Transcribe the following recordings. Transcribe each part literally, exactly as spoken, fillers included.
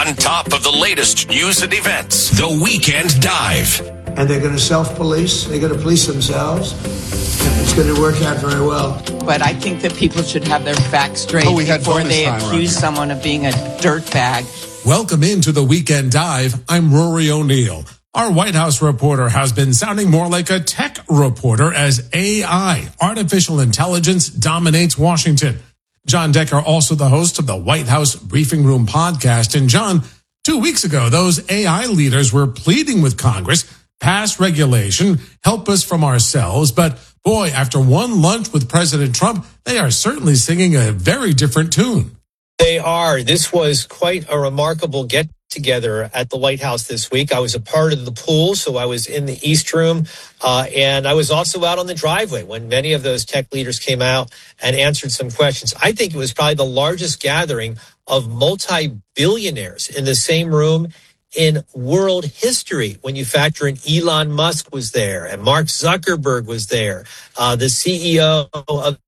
on top of the latest news and events. The Weekend Dive. And they're going to self-police. They're going to police themselves. And it's going to work out very well. But I think that people should have their facts straight oh, before they accuse someone of being a dirtbag. Welcome into the Weekend Dive. I'm Rory O'Neill. Our White House reporter has been sounding more like a tech reporter as A I, artificial intelligence, dominates Washington. John Decker, also the host of the White House Briefing Room podcast. And John, two weeks ago, those A I leaders were pleading with Congress, pass regulation, help us from ourselves. But boy, after one lunch with President Trump, they are certainly singing a very different tune. They are. This was quite a remarkable get together at the White House this week. I was a part of the pool, so I was in the East Room, uh, and I was also out on the driveway when many of those tech leaders came out and answered some questions. I think it was probably the largest gathering of multi-billionaires in the same room in world history. When you factor in Elon Musk was there, and Mark Zuckerberg was there, uh, the C E O of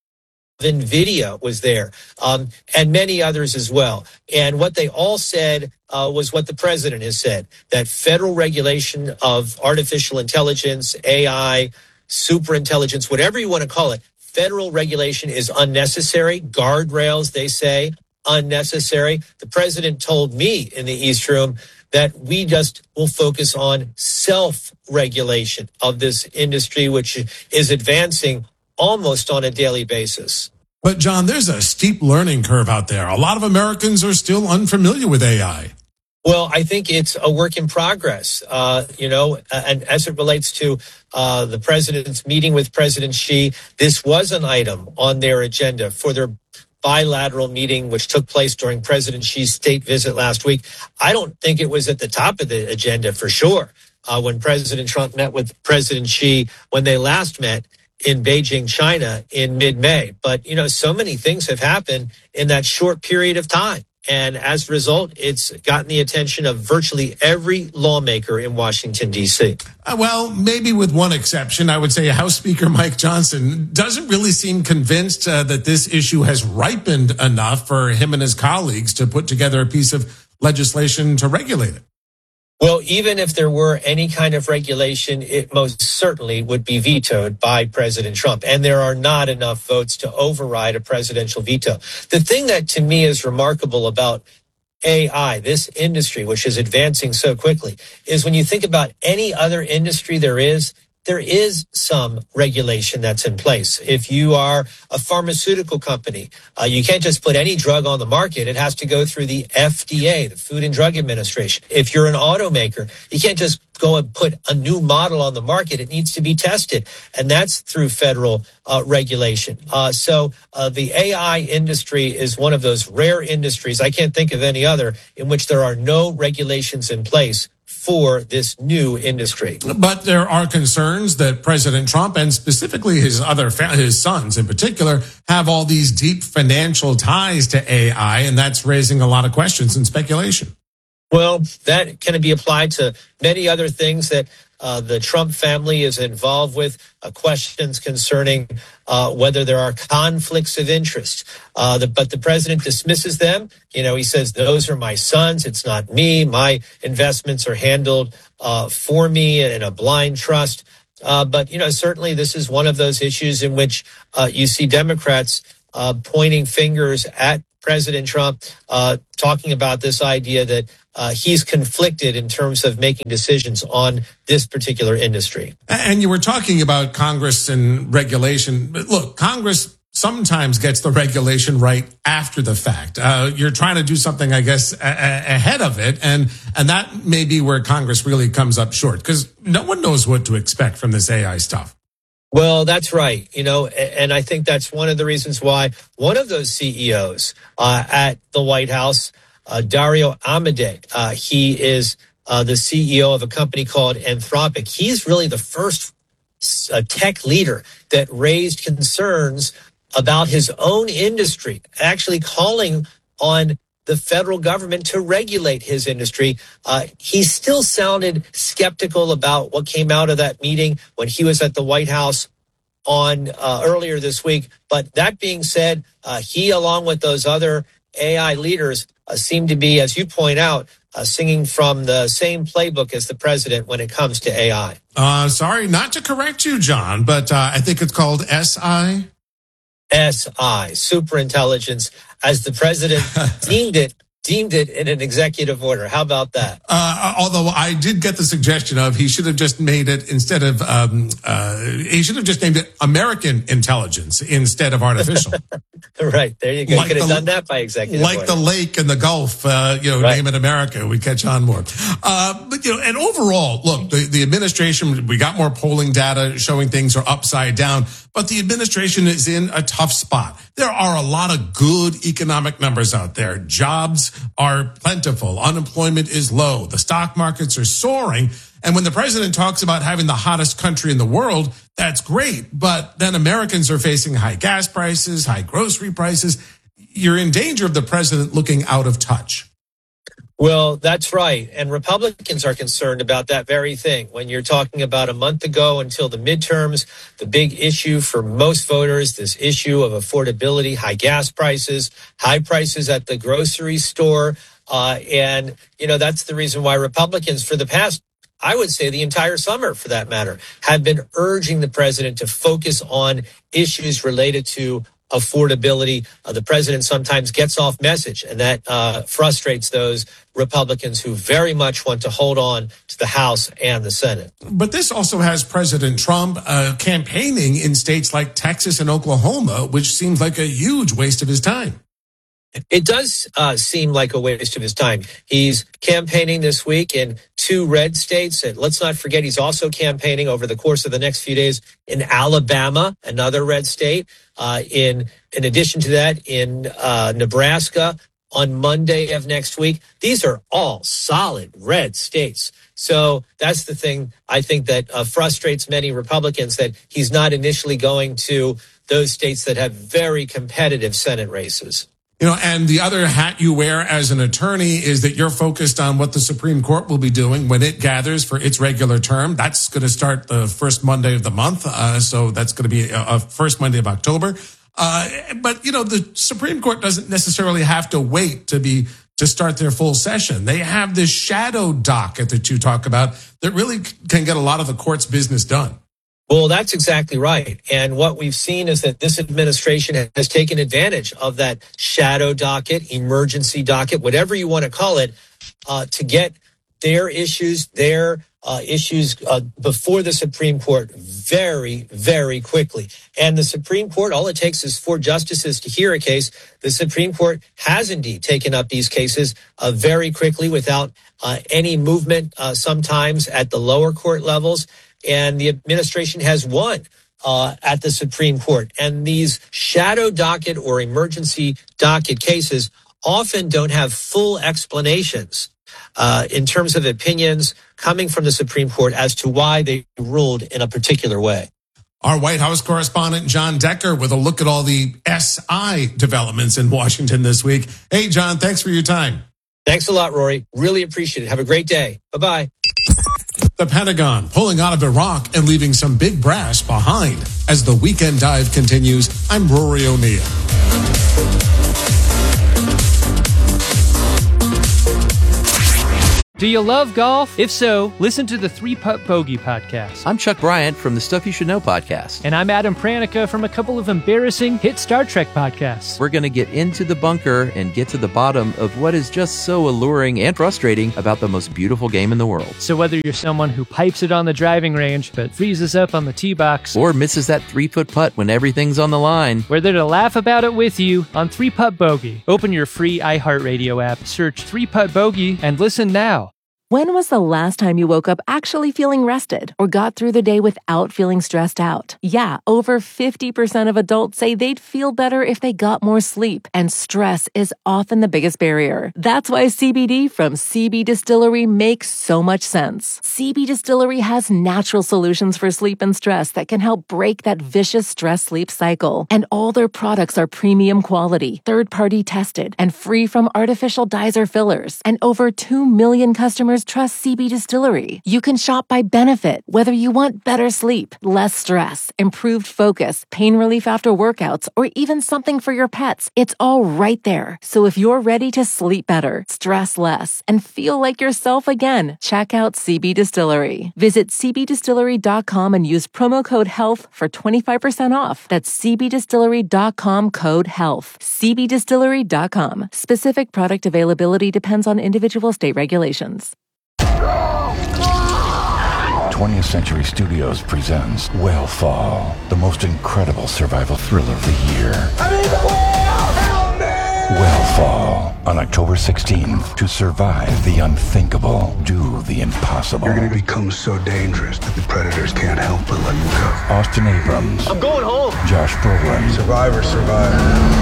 NVIDIA was there, um, and many others as well. And what they all said uh, was what the president has said, that federal regulation of artificial intelligence, A I, superintelligence, whatever you want to call it, federal regulation is unnecessary. Guardrails, they say, unnecessary. The president told me in the East Room that we just will focus on self-regulation of this industry, which is advancing almost on a daily basis. But John, there's a steep learning curve out there. A lot of Americans are still unfamiliar with A I. Well, I think it's a work in progress, uh, you know, and as it relates to uh, the president's meeting with President Xi, this was an item on their agenda for their bilateral meeting, which took place during President Xi's state visit last week. I don't think it was at the top of the agenda for sure uh, when President Trump met with President Xi when they last met in Beijing, China in mid-May. But, you know, so many things have happened in that short period of time. And as a result, it's gotten the attention of virtually every lawmaker in Washington, D C. Uh, well, maybe with one exception, I would say House Speaker Mike Johnson doesn't really seem convinced uh, that this issue has ripened enough for him and his colleagues to put together a piece of legislation to regulate it. Well, even if there were any kind of regulation, it most certainly would be vetoed by President Trump. And there are not enough votes to override a presidential veto. The thing that to me is remarkable about A I, this industry, which is advancing so quickly, is when you think about any other industry there is, there is some regulation that's in place. If you are a pharmaceutical company, uh, you can't just put any drug on the market. It has to go through the F D A, the Food and Drug Administration. If you're an automaker, you can't just go and put a new model on the market. It needs to be tested, and that's through federal uh, regulation. Uh, so uh, the A I industry is one of those rare industries, I can't think of any other, in which there are no regulations in place for this new industry. But there are concerns that President Trump and specifically his other fa- his sons in particular have all these deep financial ties to A I, and that's raising a lot of questions and speculation. Well, that can be applied to many other things that uh, the Trump family is involved with, uh, questions concerning uh, whether there are conflicts of interest. Uh, the, but the president dismisses them. You know, he says, those are my sons. It's not me. My investments are handled uh, for me in a blind trust. Uh, but, you know, certainly this is one of those issues in which uh, you see Democrats uh, pointing fingers at President Trump, uh, talking about this idea that uh, he's conflicted in terms of making decisions on this particular industry. And you were talking about Congress and regulation. But look, Congress sometimes gets the regulation right after the fact. Uh, you're trying to do something, I guess, a- a- ahead of it. And, and that may be where Congress really comes up short because no one knows what to expect from this A I stuff. Well, that's right. You know, and I think that's one of the reasons why one of those C E Os uh, at the White House, uh, Dario Amodei, uh, he is uh, the C E O of a company called Anthropic. He's really the first uh, tech leader that raised concerns about his own industry, actually calling on the federal government to regulate his industry. Uh, he still sounded skeptical about what came out of that meeting when he was at the White House on uh, earlier this week. But that being said, uh, he, along with those other A I leaders uh, seem to be, as you point out, uh, singing from the same playbook as the president when it comes to A I. Uh, sorry, not to correct you, John, but uh, I think it's called S I. S I, superintelligence, as the president deemed it. Deemed it in an executive order. How about that? Uh, although I did get the suggestion of he should have just made it instead of, um, uh, he should have just named it American intelligence instead of artificial. Right. There you go. Like you could have the, done that by executive like order. Like the lake and the Gulf, uh, you know, right. name it America. We catch on more. Uh, but, you know, and overall, look, the, the administration, we got more polling data showing things are upside down, but the administration is in a tough spot. There are a lot of good economic numbers out there. Jobs are plentiful. Unemployment is low. The stock markets are soaring. And when the president talks about having the hottest country in the world, that's great. But then Americans are facing high gas prices, high grocery prices. You're in danger of the president looking out of touch. Well, that's right. And Republicans are concerned about that very thing. When you're talking about a month ago until the midterms, the big issue for most voters, this issue of affordability, high gas prices, high prices at the grocery store. Uh, and, you know, that's the reason why Republicans for the past, I would say the entire summer for that matter, have been urging the president to focus on issues related to affordability. Uh, the president sometimes gets off message, and that uh, frustrates those Republicans who very much want to hold on to the House and the Senate. But this also has President Trump uh, campaigning in states like Texas and Oklahoma, which seems like a huge waste of his time. It does uh, seem like a waste of his time. He's campaigning this week in two red states. And let's not forget, he's also campaigning over the course of the next few days in Alabama, another red state. Uh, in, in addition to that, in uh, Nebraska on Monday of next week. These are all solid red states. So that's the thing I think that uh, frustrates many Republicans, that he's not initially going to those states that have very competitive Senate races. You know, and the other hat you wear as an attorney is that you're focused on what the Supreme Court will be doing when it gathers for its regular term. That's going to start the first Monday of the month. Uh, so that's going to be a, a first Monday of October. Uh, but, you know, the Supreme Court doesn't necessarily have to wait to be to start their full session. They have this shadow docket that you talk about that really can get a lot of the court's business done. Well, that's exactly right. And what we've seen is that this administration has taken advantage of that shadow docket, emergency docket, whatever you want to call it, uh, to get their issues, their uh, issues uh, before the Supreme Court very, very quickly. And the Supreme Court, all it takes is four justices to hear a case. The Supreme Court has indeed taken up these cases uh, very quickly without uh, any movement, uh, sometimes at the lower court levels. And the administration has won uh, at the Supreme Court. And these shadow docket or emergency docket cases often don't have full explanations uh, in terms of opinions coming from the Supreme Court as to why they ruled in a particular way. Our White House correspondent, John Decker, with a look at all the S I developments in Washington this week. Hey, John, thanks for your time. Thanks a lot, Rory. Really appreciate it. Have a great day. Bye-bye. The Pentagon pulling out of Iraq and leaving some big brass behind. As the Weekend Dive continues, I'm Rory O'Neill. Do you love golf? If so, listen to the Three Putt Bogey podcast. I'm Chuck Bryant from the Stuff You Should Know podcast. And I'm Adam Pranica from a couple of embarrassing hit Star Trek podcasts. We're going to get into the bunker and get to the bottom of what is just so alluring and frustrating about the most beautiful game in the world. So whether you're someone who pipes it on the driving range but freezes up on the tee box, or misses that three-foot putt when everything's on the line, we're there to laugh about it with you on Three Putt Bogey. Open your free iHeartRadio app, search Three Putt Bogey, and listen now. When was the last time you woke up actually feeling rested or got through the day without feeling stressed out? Yeah, over fifty percent of adults say they'd feel better if they got more sleep, and stress is often the biggest barrier. That's why C B D from C B Distillery makes so much sense. C B Distillery has natural solutions for sleep and stress that can help break that vicious stress-sleep cycle. And all their products are premium quality, third-party tested, and free from artificial dyes or fillers. And over two million customers customers trust C B Distillery. You can shop by benefit, whether you want better sleep, less stress, improved focus, pain relief after workouts, or even something for your pets. It's all right there. So if you're ready to sleep better, stress less, and feel like yourself again, check out C B Distillery. Visit c b distillery dot com and use promo code HEALTH for twenty-five percent off. That's c b distillery dot com code HEALTH. c b distillery dot com. Specific product availability depends on individual state regulations. twentieth Century Studios presents Whale the most incredible survival thriller of the year. I need the whale! Help me! Whale on October sixteenth. To survive the unthinkable, do the impossible. You're going to become so dangerous that the predators can't help but let you go. Austin Abrams. I'm going home. Josh Brolin. Survivor, survivor.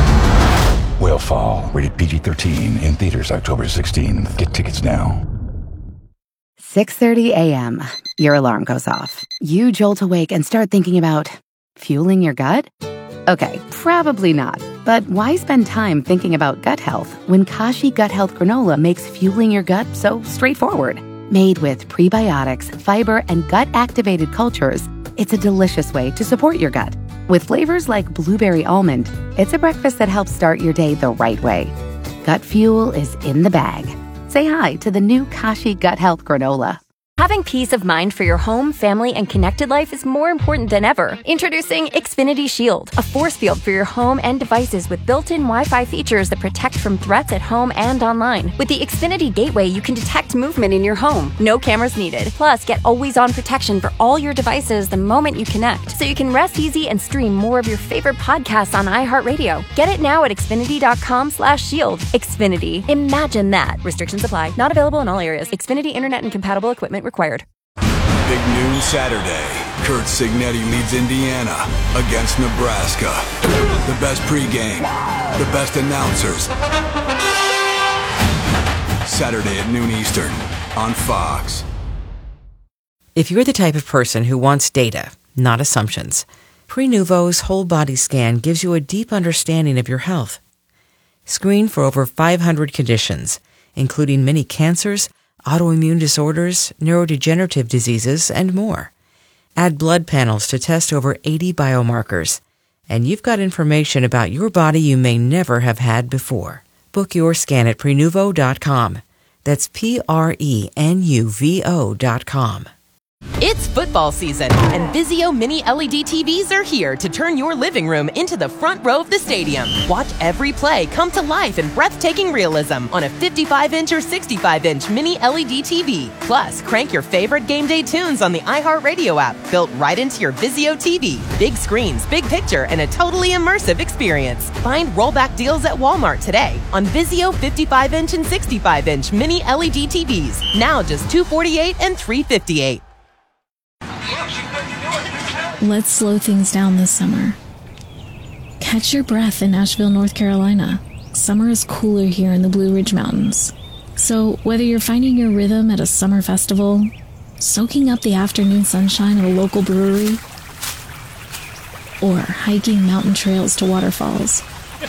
Whale rated P G thirteen, in theaters October sixteenth. Get tickets now. six thirty a.m. Your alarm goes off. You jolt awake and start thinking about fueling your gut? Okay, probably not. But why spend time thinking about gut health when Kashi Gut Health Granola makes fueling your gut so straightforward? Made with prebiotics, fiber, and gut-activated cultures, it's a delicious way to support your gut. With flavors like blueberry almond, it's a breakfast that helps start your day the right way. Gut fuel is in the bag. Say hi to the new Kashi Gut Health Granola. Having peace of mind for your home, family, and connected life is more important than ever. Introducing Xfinity Shield, a force field for your home and devices with built-in Wi-Fi features that protect from threats at home and online. With the Xfinity Gateway, you can detect movement in your home. No cameras needed. Plus, get always-on protection for all your devices the moment you connect, so you can rest easy and stream more of your favorite podcasts on iHeartRadio. Get it now at xfinity.com slash shield. Xfinity. Imagine that. Restrictions apply. Not available in all areas. Xfinity Internet and compatible equipment required. Big noon Saturday. Kurt Signetti leads Indiana against Nebraska. The best pregame, the best announcers. Saturday at noon Eastern on Fox. If you're the type of person who wants data, not assumptions, Prenuvo's whole body scan gives you a deep understanding of your health. Screen for over five hundred conditions, including many cancers, autoimmune disorders, neurodegenerative diseases, and more. Add blood panels to test over eighty biomarkers, and you've got information about your body you may never have had before. Book your scan at Prenuvo dot com. That's P R E N U V O dot com. It's football season, and Vizio Mini L E D T Vs are here to turn your living room into the front row of the stadium. Watch every play come to life in breathtaking realism on a fifty-five inch or sixty-five inch Mini L E D T V. Plus, crank your favorite game day tunes on the iHeartRadio app, built right into your Vizio T V. Big screens, big picture, and a totally immersive experience. Find rollback deals at Walmart today on Vizio fifty-five inch and sixty-five inch Mini L E D T Vs. Now just two hundred forty-eight dollars and three hundred fifty-eight dollars. Let's slow things down this summer. Catch your breath in Asheville, North Carolina. Summer is cooler here in the Blue Ridge Mountains. So whether you're finding your rhythm at a summer festival, soaking up the afternoon sunshine at a local brewery, or hiking mountain trails to waterfalls,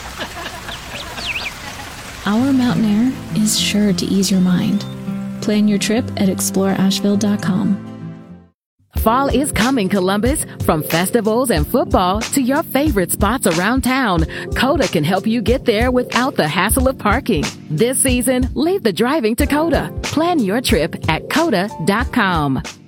our mountain air is sure to ease your mind. Plan your trip at explore asheville dot com. Fall is coming, Columbus. From festivals and football to your favorite spots around town, Coda can help you get there without the hassle of parking. This season, leave the driving to Coda. Plan your trip at coda dot com.